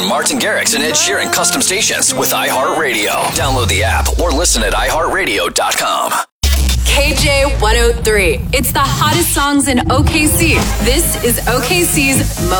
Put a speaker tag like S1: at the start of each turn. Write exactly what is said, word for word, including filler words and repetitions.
S1: Martin Garrix and Ed Sheeran custom stations with iHeartRadio. Download the app or listen at i heart radio dot com.
S2: K J one oh three. It's the hottest songs in O K C. This is O K C's most